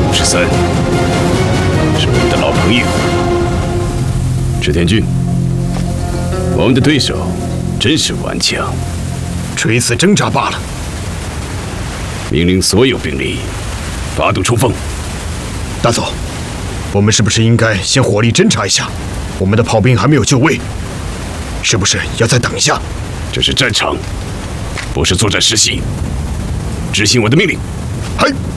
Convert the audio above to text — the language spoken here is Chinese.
53是我们的老朋友。池田君，我们的对手真是顽强， 垂死挣扎罢了。 命令所有兵力8度冲锋。 大佐，我们是不是应该先火力侦察一下？我们的炮兵还没有就位，是不是要再等一下？ 这是战场，不是作战实习。执行我的命令。 嘿。